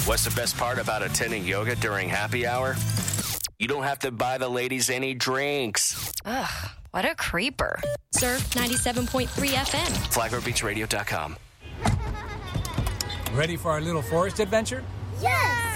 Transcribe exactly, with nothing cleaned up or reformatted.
What's the best part about attending yoga during happy hour? You don't have to buy the ladies any drinks. Ugh, what a creeper. Surf ninety-seven point three F M. Flagler Beach Radio dot com. Ready for our little forest adventure? Yes!